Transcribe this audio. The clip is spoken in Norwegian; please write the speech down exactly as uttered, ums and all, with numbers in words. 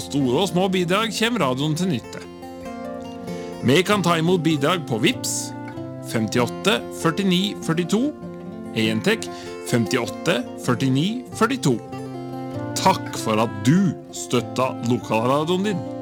store og små bidrag kommer radioen til nytte. Vi kan ta imot bidrag på Vips femtiåtte førtini førtito, Entek femtiåtte førtini førtito. Takk for at du støtta lokalradioen din.